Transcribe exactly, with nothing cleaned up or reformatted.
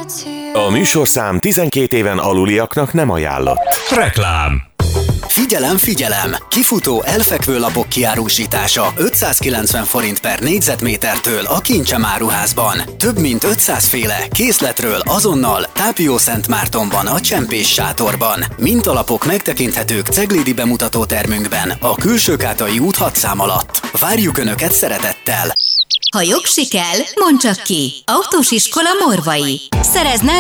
A műsorszám tizenkét éven aluliaknak nem ajánlott. Reklám. Figyelem, figyelem! Kifutó elfekvő lapok kiárusítása ötszázkilencven forint per négyzetmétertől a Kincsem áruházban. Több mint ötszáz féle készletről azonnal Tápiószentmártonban a Csempés sátorban. Mintalapok megtekinthetők Ceglédi bemutatótermünkben a Külsőkátai út hat szám alatt. Várjuk Önöket szeretettel! Ha jogsi kell, mondd csak ki! Autós iskola Morvai. Szerezd